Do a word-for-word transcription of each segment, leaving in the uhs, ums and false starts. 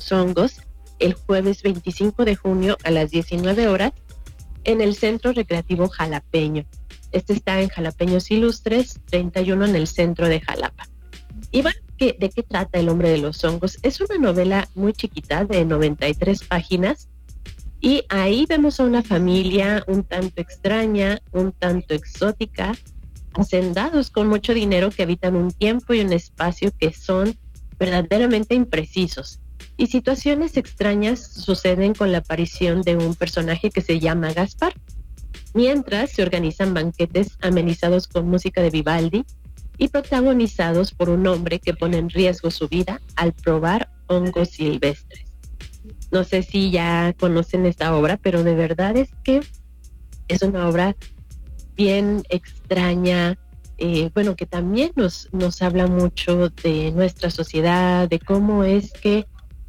los hongos el jueves veinticinco de junio a las diecinueve horas en el Centro Recreativo Jalapeño. Este está en Jalapeños Ilustres treinta y uno en el centro de Jalapa. Y bueno, ¿qué, ¿de qué trata El hombre de los hongos? Es una novela muy chiquita de noventa y tres páginas y ahí vemos a una familia un tanto extraña, un tanto exótica, hacendados con mucho dinero que habitan un tiempo y un espacio que son verdaderamente imprecisos. Y situaciones extrañas suceden con la aparición de un personaje que se llama Gaspar, mientras se organizan banquetes amenizados con música de Vivaldi y protagonizados por un hombre que pone en riesgo su vida al probar hongos silvestres. No sé si ya conocen esta obra, pero de verdad es que es una obra bien extraña, eh, bueno, que también nos, nos habla mucho de nuestra sociedad, de cómo es que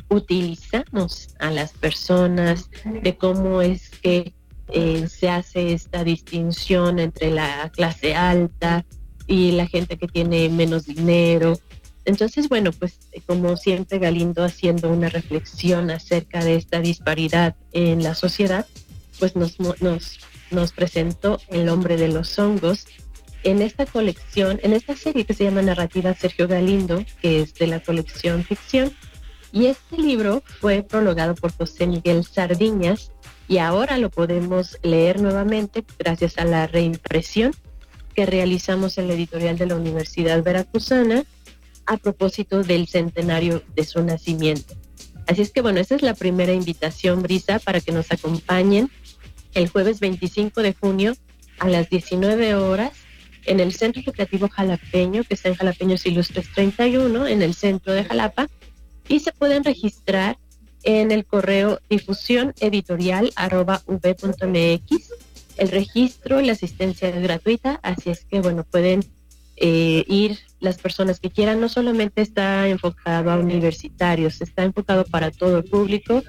utilizamos a las personas, de cómo es que Eh, se hace esta distinción entre la clase alta y la gente que tiene menos dinero. Entonces, bueno, pues como siempre Galindo haciendo una reflexión acerca de esta disparidad en la sociedad, pues nos, nos, nos presentó El hombre de los hongos en esta colección, en esta serie que se llama Narrativa Sergio Galindo, que es de la colección Ficción, y este libro fue prologado por José Miguel Sardiñas, y ahora lo podemos leer nuevamente gracias a la reimpresión que realizamos en la editorial de la Universidad Veracruzana a propósito del centenario de su nacimiento. Así es que bueno, esa es la primera invitación, Brisa, para que nos acompañen el jueves veinticinco de junio a las diecinueve horas en el Centro Recreativo Jalapeño, que está en Jalapeños Ilustres treinta y uno, en el centro de Jalapa, y se pueden registrar en el correo difusión editorial arroba v punto m x. El registro y la asistencia es gratuita, así es que bueno, pueden eh, ir las personas que quieran. No solamente está enfocado a universitarios, está enfocado para todo el público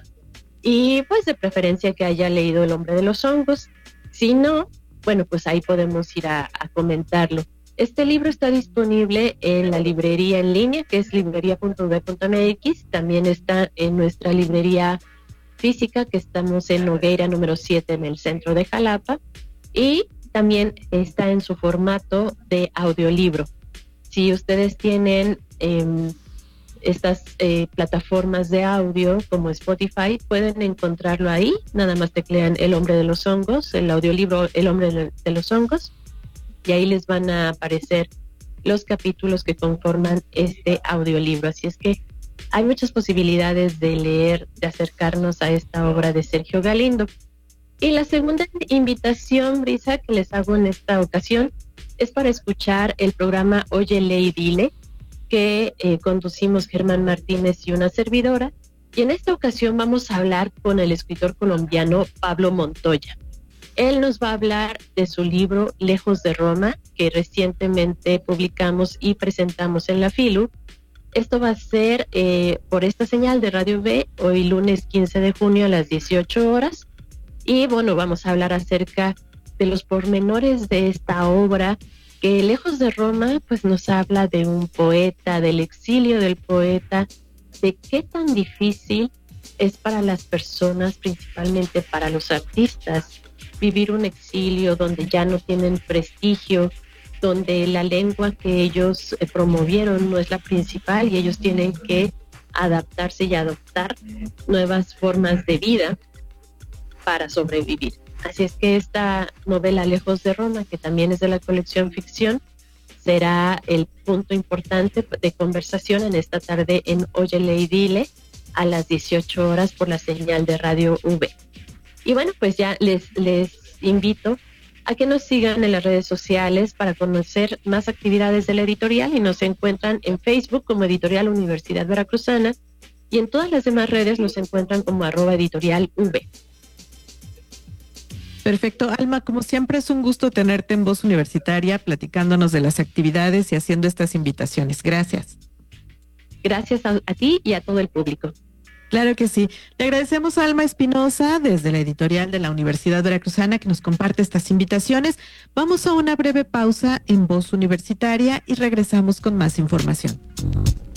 y pues de preferencia que haya leído El hombre de los hongos. Si no, bueno, pues ahí podemos ir a, a comentarlo. Este libro está disponible en la librería en línea, que es librería punto v punto m x. También está en nuestra librería física, que estamos en Nogueira número siete en el centro de Jalapa. Y también está en su formato de audiolibro. Si ustedes tienen eh, estas eh, plataformas de audio como Spotify, pueden encontrarlo ahí. Nada más teclean El hombre de los hongos, el audiolibro El hombre de los hongos, y ahí les van a aparecer los capítulos que conforman este audiolibro. Así es que hay muchas posibilidades de leer, de acercarnos a esta obra de Sergio Galindo. Y la segunda invitación, Brisa, que les hago en esta ocasión es para escuchar el programa Óyele y Dile, que eh, conducimos Germán Martínez y una servidora. Y en esta ocasión vamos a hablar con el escritor colombiano Pablo Montoya. Él nos va a hablar de su libro Lejos de Roma, que recientemente publicamos y presentamos en la FILU. Esto va a ser eh, por esta señal de Radio B, hoy lunes quince de junio a las dieciocho horas. Y bueno, vamos a hablar acerca de los pormenores de esta obra, que Lejos de Roma pues nos habla de un poeta, del exilio del poeta, de qué tan difícil es para las personas, principalmente para los artistas, vivir un exilio donde ya no tienen prestigio, donde la lengua que ellos eh, promovieron no es la principal y ellos tienen que adaptarse y adoptar nuevas formas de vida para sobrevivir. Así es que esta novela Lejos de Roma, que también es de la colección Ficción, será el punto importante de conversación en esta tarde en Óyele y Dile a las dieciocho horas por la señal de Radio V. Y bueno, pues ya les, les invito a que nos sigan en las redes sociales para conocer más actividades de la editorial, y nos encuentran en Facebook como Editorial Universidad Veracruzana y en todas las demás redes nos encuentran como arroba editorial V. Perfecto, Alma, como siempre es un gusto tenerte en Voz Universitaria platicándonos de las actividades y haciendo estas invitaciones. Gracias. Gracias a, a ti y a todo el público. Claro que sí. Le agradecemos a Alma Espinosa desde la editorial de la Universidad Veracruzana que nos comparte estas invitaciones. Vamos a una breve pausa en Voz Universitaria y regresamos con más información.